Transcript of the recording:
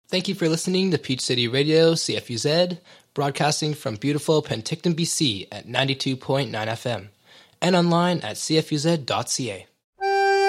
Thank you for listening to Peach City Radio, CFUZ, broadcasting from beautiful Penticton, BC at 92.9 FM, and online at cfuz.ca.